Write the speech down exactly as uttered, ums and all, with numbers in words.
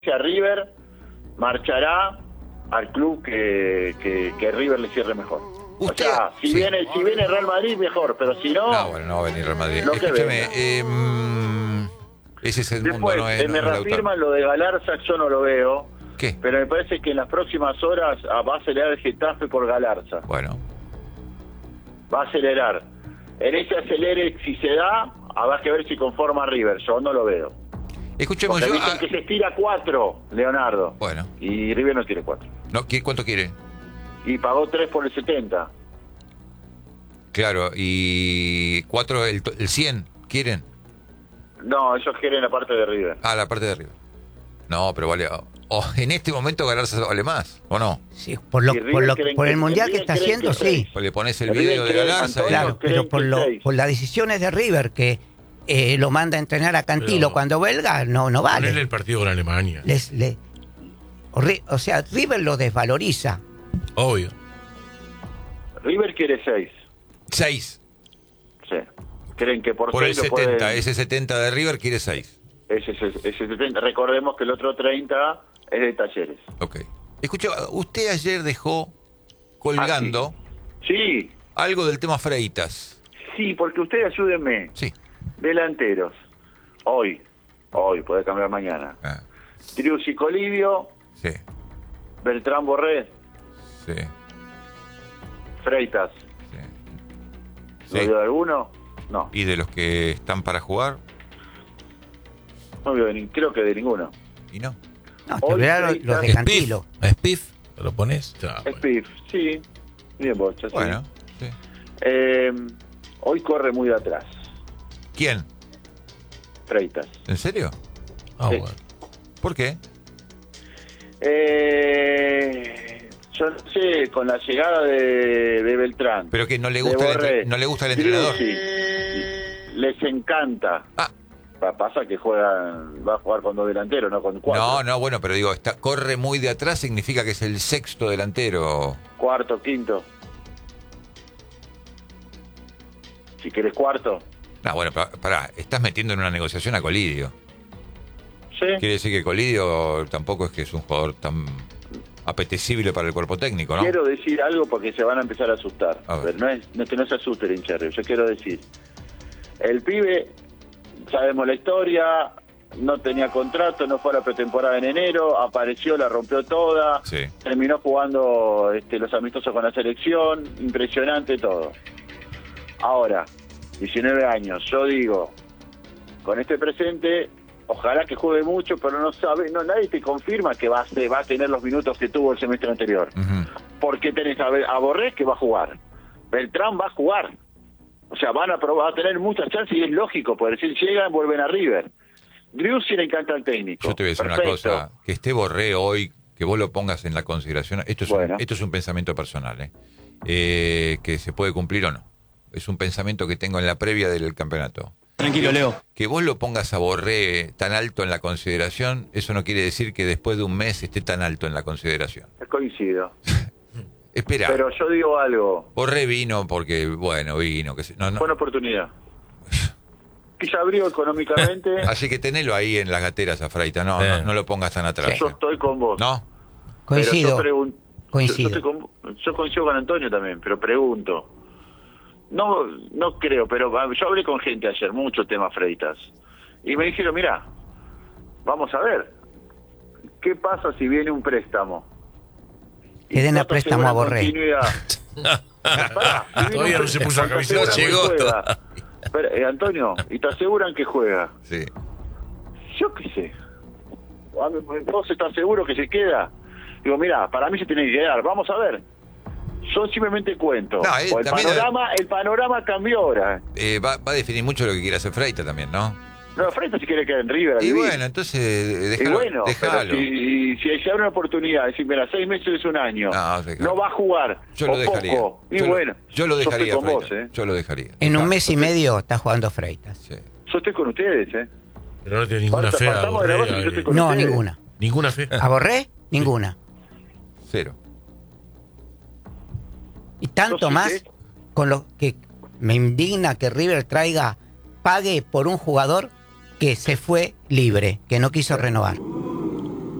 a River, marchará al club que, que, que River le cierre mejor. Usted, o sea, si sí. viene si viene Real Madrid, mejor, pero si no... No, bueno, no va a venir Real Madrid. Lo que Escúchame, venga. eh, mm, ese es el Después, mundo, no es... eh, me no es reafirman Lautaro. lo de Galarza, yo no lo veo. ¿Qué? Pero me parece que en las próximas horas ah, va a acelerar el Getafe por Galarza. Bueno, Va a acelerar. En ese acelere, si se da, habrá que ver si conforma a River. Yo no lo veo. escuchemos Porque yo... dicen ah, que se estira cuatro, Leonardo. Bueno, Y River no tiene cuatro. no, ¿qué- ¿cuánto quiere? Y pagó tres por el setenta. Claro, y cuatro, el, to- el cien, ¿quieren? No, ellos quieren la parte de River. Ah, la parte de arriba. No, pero vale... Oh, en este momento Galarza vale más, ¿o no? Sí, por, lo, Y River por, lo, creen por el que- mundial que River está creen haciendo, que sí. seis. Pues le pones el River video de creen, Galarza. Antonio, y- Claro, creen pero por, que lo, seis. por las decisiones de River, que eh, lo manda a entrenar a Cantilo Pero- cuando belga, no, no Ponele vale. el partido con Alemania. Les, le, o, Ri- o sea, River lo desvaloriza. Obvio. River quiere seis. seis. Sí. Creen que por, Por el seis lo setenta, pueden- ese setenta de River quiere seis. Ese, ese, ese setenta. Recordemos que el otro treinta es de Talleres. Ok. Escucha, usted ayer dejó colgando Sí, algo del tema Freitas. sí, porque ustedes ayúdenme. Sí. Delanteros. Hoy, hoy, puede cambiar mañana. Ah, Driussi Colivio, sí, Beltrán Borré, sí, Freitas. sí. ¿Lo Sí. veo de alguno? No, ¿Y de los que están para jugar? no veo de ni- creo que de ninguno. Y no. No, te Hoy olvidaron Freitas- los de ¿Es Cantilo. Pif? ¿Es Pif? ¿Te lo pones? Ya, Es bueno. Pif, sí. Bien, Bocha, sí. Bueno, sí. Eh, hoy corre muy de atrás, ¿Quién? Freitas. ¿En serio? Ah, Sí. bueno. ¿Por qué? Eh, yo no sé, con la llegada de, de Beltrán. Pero que no le de gusta, el, Borré, entre- no le gusta el entrenador. Driussi, les encanta. Ah, Pa- Pasa que juegan, va a jugar con dos delanteros, no con cuatro. no, no, bueno, pero digo, está, corre muy de atrás, significa que es el sexto delantero. Cuarto, quinto. Si querés cuarto. No, bueno, pa- pará, estás metiendo en una negociación a Colidio. Sí. Quiere decir que Colidio tampoco es que es un jugador tan apetecible para el cuerpo técnico, ¿no? Quiero decir algo porque se van a empezar a asustar. A ver. Pero no es, no, que no se asuste el hincha de River. Yo quiero decir, el pibe, sabemos la historia, no tenía contrato, no fue a la pretemporada en enero, apareció, la rompió toda, Sí. terminó jugando este, los amistosos con la selección, impresionante todo. Ahora, diecinueve años, yo digo, con este presente, ojalá que juegue mucho, pero no sabe, no nadie te confirma que va a, ser- va a tener los minutos que tuvo el semestre anterior. Ujú. Porque tenés a, Be- a Borré que va a jugar, Beltrán va a jugar, o sea, van a probar, a tener muchas chances y es lógico, por decir, llegan, vuelven a River. Driussi le encanta al técnico. Yo te voy a decir Perfecto. una cosa, que esté Borré hoy, que vos lo pongas en la consideración, esto es, Bueno. un, esto es un pensamiento personal, ¿eh? Eh, que se puede cumplir o no. Es un pensamiento que tengo en la previa del campeonato. Tranquilo, Leo. Que vos lo pongas a Borré tan alto en la consideración, eso no quiere decir que después de un mes esté tan alto en la consideración. Coincido. Espera, Pero yo digo algo, Borré vino porque, bueno, vino, que se- no, no. buena oportunidad. Que ya abrió económicamente, Así que tenelo ahí en las gateras a Freita, no, Sí. no, no lo pongas tan atrás. yo estoy con vos. ¿No? Coincido. Pero yo, pregun- coincido. Yo, yo estoy con- yo coincido con Antonio también, pero pregunto. No no creo, pero ah, yo hablé con gente ayer, mucho tema Freitas. Y me dijeron, mira, vamos a ver, ¿qué pasa si viene un préstamo? Y Que den a ¿cuánto préstamo a aseguran Borré? continuidad? Pará, si viene Todavía un no se préstamo, puso la ¿te camiseta, aseguran que llegó juega? Espera, eh, Antonio, ¿y te aseguran que juega? Sí. Yo qué sé. A mí, ¿vos estás seguro que se queda? Digo, mira, para mí se tiene que quedar. Vamos a ver. Yo simplemente cuento. No, él O el, también- panorama, el panorama cambió ahora. Eh, va, va a definir mucho lo que quiere hacer Freita también, ¿no? No, Freitas si quiere quedar en River. a Y vivir. bueno, entonces eh, Y déjalo. bueno, pero déjalo. si, si se abre una oportunidad, decir, mira, seis meses es un año, No, déjalo. no va a jugar, Yo lo o dejaría. poco, y yo, lo- bueno, yo lo dejaría, estoy con Freita. vos, ¿eh? Yo lo dejaría. En un Dejalo. mes y medio está jugando Freitas. Sí. Yo estoy con ustedes, ¿eh? Pero no tiene ninguna Parta- fe a partamos de la Borré, base que yo estoy eh, con No, ustedes. ninguna. Ninguna fe. ¿A Borré? Ninguna. Cero. Y tanto Yo sí más que- con lo que me indigna que River traiga, pague por un jugador que se fue libre, que no quiso renovar.